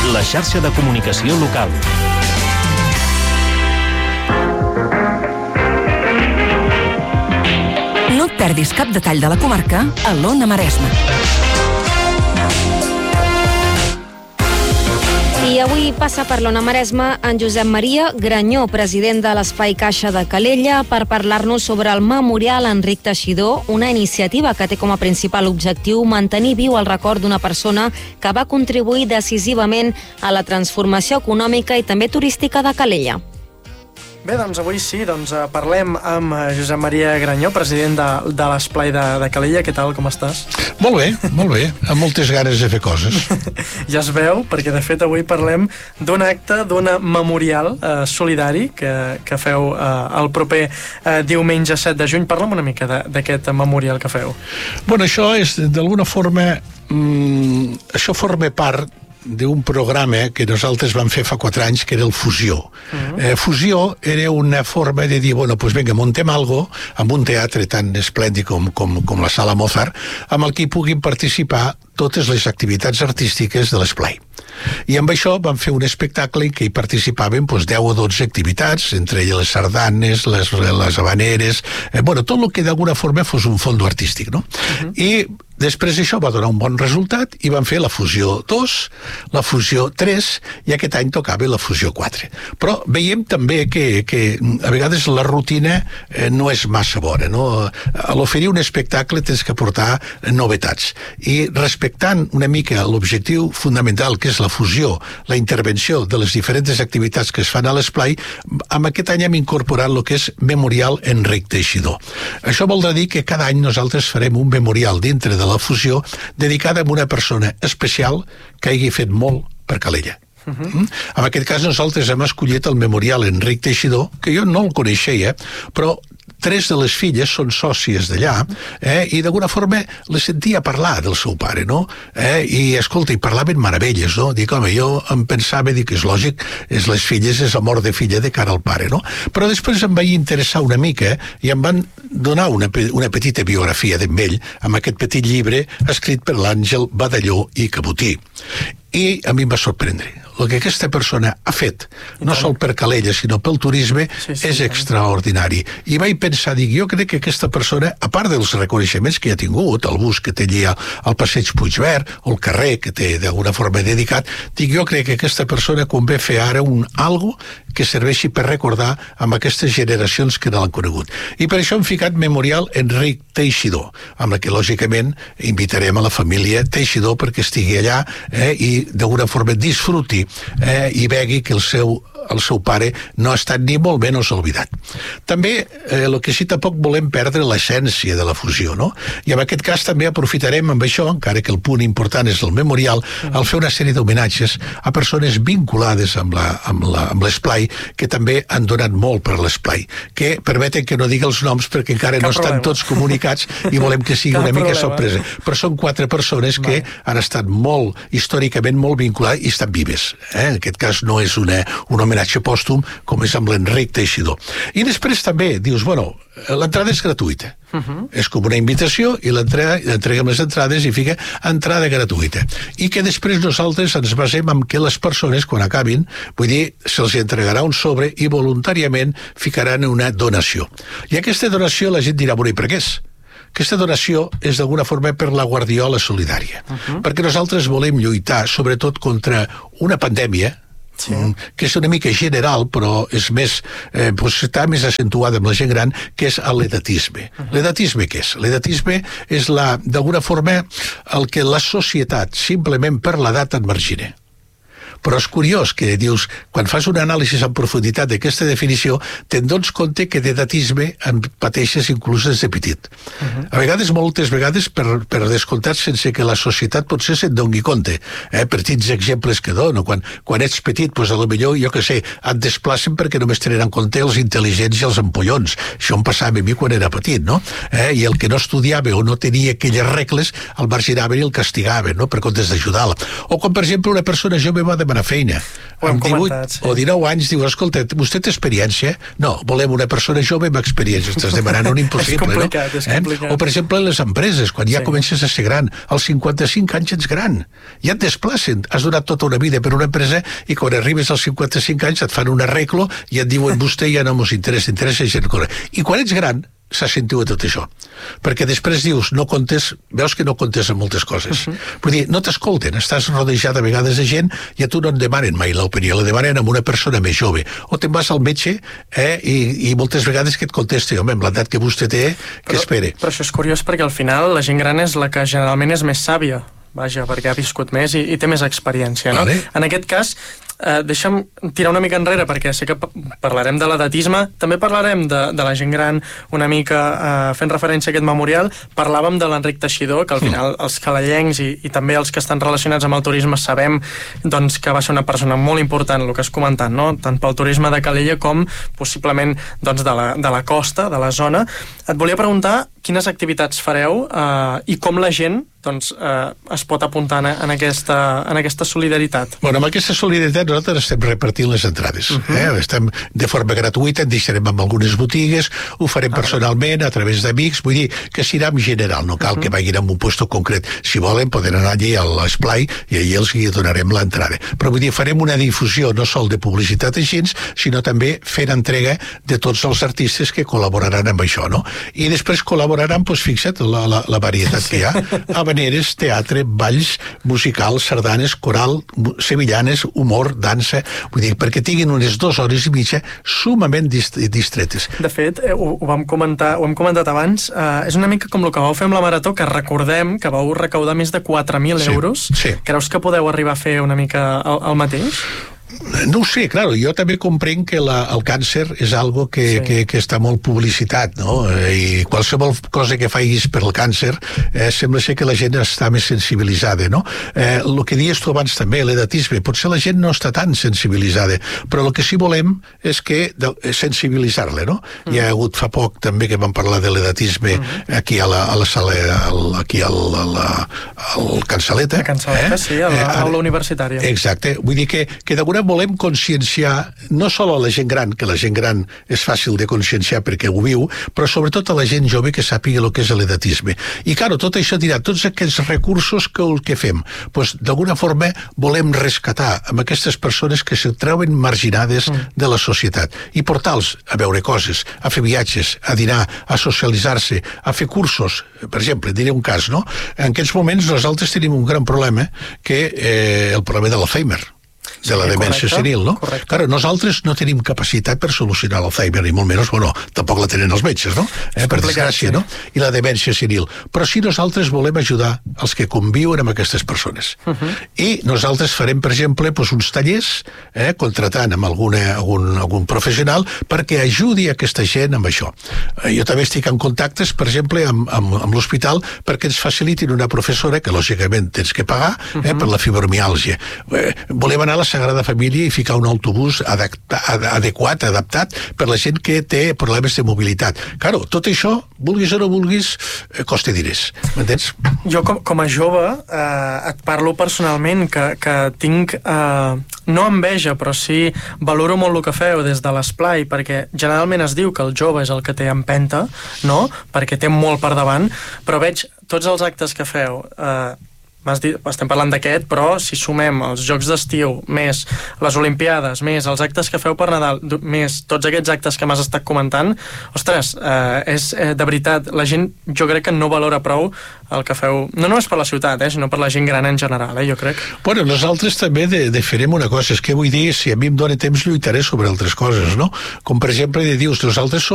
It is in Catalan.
la xarxa de comunicació local. No et perdis cap detall de la comarca a l'Ona Maresma. I avui passa per l'Ona Maresma en Josep Maria Granyó, president de l'Espai Caixa de Calella, per parlar-nos sobre el Memorial Enric Teixidor, una iniciativa que té com a principal objectiu mantenir viu el record d'una persona que va contribuir decisivament a la transformació econòmica i també turística de Calella. Bé, doncs avui sí, parlem amb Josep Maria Granyó, president de l'Esplai de Calella. Què tal, com estàs? Molt bé, amb moltes ganes de fer coses. Ja es veu, perquè de fet avui parlem d'un acte, d'un memorial solidari que feu el proper diumenge 7 de juny. Parla'm una mica d'aquest memorial que feu. Bueno, això és, d'alguna forma, això forma part d'un programa que nosaltres vam fer fa 4 anys, que era el Fusió. Fusió era una forma de dir, bueno, pues vinga, montem algo amb un teatre tan esplèndid com la Sala Mozart, amb el que hi puguin participar totes les activitats artístiques de l'esplai. I amb això vam fer un espectacle en què hi participaven 10 o 12 activitats, entre elles les sardanes, les habaneres, tot el que d'alguna forma fos un fondo artístic, no? I després això va donar un bon resultat i van fer la Fusió 2, la Fusió 3 i aquest any tocava la Fusió 4. Però veiem també que a vegades la rutina no és massa bona, no? A l'oferir un espectacle tens que portar novetats. I respectant una mica l'objectiu fundamental, que és la fusió, la intervenció de les diferents activitats que es fan a l'esplai, amb aquest any hem incorporat el que és Memorial Enric Teixidor. Això voldrà dir que cada any nosaltres farem un memorial dintre de la fusió dedicada a una persona especial que hagi fet molt per Calella. En aquest cas nosaltres hem escollit el Memorial Enric Teixidor, que jo no el coneixia, però 3 de les filles són sòcies d'allà, i d'alguna forma les sentia parlar del seu pare, no? I escolta, hi parlaven meravelles, no? Dic, home, jo em pensava, que és lògic, és les filles, és amor de filla de cara al pare, no? Però després em vaig interessar una mica i em van donar una petita biografia d'ell, amb aquest petit llibre escrit per l'Àngel Badalló i Cabotí. I a mi em va sorprendre. El que aquesta persona ha fet, no sol per Calella, sinó pel turisme, és extraordinari. I vaig pensar, jo crec que aquesta persona, a part dels reconeixements que ha tingut, el bus que té allà al passeig Puigverd, o el carrer que té d'alguna forma dedicat, jo crec que aquesta persona convé fer ara algo que serveixi per recordar amb aquestes generacions que no l'han conegut. I per això hem ficat Memorial Enric Teixidor, amb la que, lògicament, invitarem a la família Teixidor perquè estigui allà i d'alguna forma disfruti i vegi que el seu pare no ha estat ni molt menys oblidat. També, el que sí tampoc volem perdre l'essència de la fusió, no? I en aquest cas també aprofitarem amb això, encara que el punt important és el memorial, al fer una sèrie d'homenatges a persones vinculades amb l'esplai, que també han donat molt per l'esplai, que permeten que no digui els noms perquè encara no estan tots comunicats i volem que sigui una mica sorpresa. Però són 4 persones que han estat molt, històricament, molt vinculades i estan vives. En aquest cas no és un homenatge pòstum com és amb l'Enric Teixidor. I després també dius, l'entrada és gratuïta. És com una invitació i entreguem les entrades i fica entrada gratuïta. I que després nosaltres ens basem en que les persones, quan acabin, vull dir, se'ls entregarà un sobre i voluntàriament ficaran una donació. I aquesta donació la gent dirà, i per què és? Aquesta donació és d'alguna forma per la Guardiola Solidària. Perquè nosaltres volem lluitar sobretot contra una pandèmia que és una mica general, però és més, està més accentuada amb la gent gran, que és l'edatisme. L'edatisme què és? L'edatisme és d'alguna forma el que la societat simplement per l'edat et margina. Però és curiós que dius, quan fas un anàlisi en profunditat d'aquesta definició, te'n dones compte que d'edatisme en pateixes inclús des de petit. A vegades, moltes vegades, per descomptat, sense que la societat potser se'n doni compte. Petits exemples que dono. Quan ets petit, a lo millor, jo que sé, et desplacen perquè només tenen en compte els intel·ligents i els empollons. Això em passava a mi quan era petit, no? I el que no estudiava o no tenia aquelles regles, el marginaven i el castigaven, no? Per comptes d'ajudar-la. O quan, per exemple, una persona jove va demanar demanar feina. Ho hem Amb 18 comentat, sí. o 19 anys diu, escolta, vostè té experiència? No, volem una persona jove amb experiència. Estàs demanant un impossible, És complicat, no? és complicat. O, per exemple, les empreses, quan ja comences a ser gran, als 55 anys ets gran. Ja et desplacen. Has donat tota una vida per una empresa i quan arribes als 55 anys et fan un arreglo i et diuen, vostè ja no mos interessa gent corre. I quan ets gran, s'assentiu a tot això. Perquè després dius, no comptes, veus que no comptes en moltes coses. Vull dir, no t'escolten, estàs rodejat a vegades de gent i a tu no et demanen mai l'opinió, la demanen amb una persona més jove. O te'n vas al metge i moltes vegades que et contesti, home, amb l'edat que vostè té, que espere. Però això és curiós perquè al final la gent gran és la que generalment és més sàvia, vaja, perquè ha viscut més i té més experiència, no? Vale. En aquest cas, deixa'm tirar una mica enrere perquè sé que parlarem de l'edatisme, també parlarem de la gent gran una mica fent referència a aquest memorial. Parlàvem de l'Enric Teixidor, que al final els calallencs i també els que estan relacionats amb el turisme sabem doncs, que va ser una persona molt important, el que has comentat, no? Tant pel turisme de Calella com possiblement doncs, de la costa, de la zona. Et volia preguntar quines activitats fareu i com la gent doncs, es pot apuntar en aquesta solidaritat. Bueno, amb aquesta solidaritat nosaltres estem repartint les entrades. Estem de forma gratuïta, en deixarem amb algunes botigues, ho farem personalment, a través d'amics, vull dir que serà en general, no cal que vagin en un lloc concret. Si volen, poden anar allí a l'esplai i allí els donarem l'entrada. Però vull dir, farem una difusió no sol de publicitat així, sinó també fent entrega de tots els artistes que col·laboraran amb això, no? I després col·laboraran, doncs fixa't, la varietat que hi ha, habaneres, teatre, balls, musicals, sardanes, coral, sevillanes, humor, dansa, vull dir, perquè tinguin unes 2 hores i mitja sumament distretes. De fet, ho hem comentat abans, és una mica com el que vau fer amb la Marató, que recordem que vau recaudar més de 4.000 euros. Sí. Creus que podeu arribar a fer una mica el mateix? No ho sé, clar, jo també comprenc que el càncer és algo que està molt publicitat, no? I qualsevol cosa que facis per el càncer sembla ser que la gent està més sensibilitzada, no? El que dius tu abans també, l'edatisme, potser la gent no està tan sensibilitzada, però el que sí volem és que sensibilitzar-la, no? Hi ha hagut fa poc també que vam parlar de l'edatisme aquí a la sala, aquí al Cansaleta. A Cansaleta, sí, a l'aula universitària. Exacte, vull dir que d'alguna volem conscienciar no sol a la gent gran, que la gent gran és fàcil de conscienciar perquè ho viu, però sobretot a la gent jove que sàpiga el que és l'edatisme. I, claro, tot això dirà, tots aquests recursos que fem, doncs, d'alguna forma volem rescatar amb aquestes persones que se troben marginades de la societat i portar-los a veure coses, a fer viatges, a dinar, a socialitzar-se, a fer cursos. Per exemple, diré un cas, no? En aquests moments nosaltres tenim un gran problema, que el problema de l'Alzheimer, de la demència senil, no? Correcte. Claro, nosaltres no tenim capacitat per solucionar l'Alzheimer, ni molt menys, bueno, tampoc la tenen els metges, no? Per desgràcia, no? I la demència senil. Però sí nosaltres volem ajudar els que conviuen amb aquestes persones. I nosaltres farem, per exemple, uns tallers, contratant amb algun professional perquè ajudi aquesta gent amb això. Jo també estic en contactes, per exemple, amb l'hospital perquè ens facilitin una professora que, lògicament, tens que pagar per la fibromiàlgia. Volem anar a la Sagrada Família i ficar un autobús adequat, adaptat per la gent que té problemes de mobilitat. Claro, tot això, vulguis o no vulguis, costa diners, m'entens? Jo, com a jove, et parlo personalment que tinc, no enveja, però sí valoro molt el que feu des de l'esplai, perquè generalment es diu que el jove és el que té empenta, no? Perquè té molt per davant, però veig tots els actes que feu, m'has dit, estem parlant d'aquest, però si sumem els Jocs d'Estiu, més les Olimpiades, més els actes que feu per Nadal, més tots aquests actes que m'has estat comentant, ostres, és de veritat, la gent jo crec que no valora prou el que feu, no només per la ciutat, sinó per la gent gran en general, jo crec. Bueno, nosaltres també farem una cosa, és que vull dir, si a mi em dóna temps lluitaré sobre altres coses, no? Com per exemple, dius, nosaltres